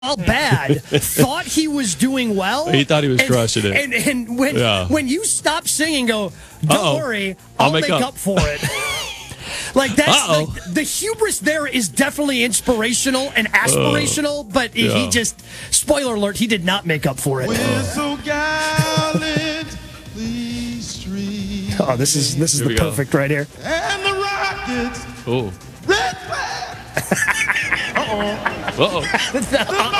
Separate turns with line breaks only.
all bad, thought he was doing well.
He thought he was crushing it.
And when you stop singing, go, don't worry, I'll make up for it. Like that's the hubris there is definitely inspirational and aspirational, but he just, spoiler alert, he did not make up for it.
We're so gallant, these streets.
Oh, this is the perfect right here.
And the rockets.
Oh.
Red flag.
Uh-oh.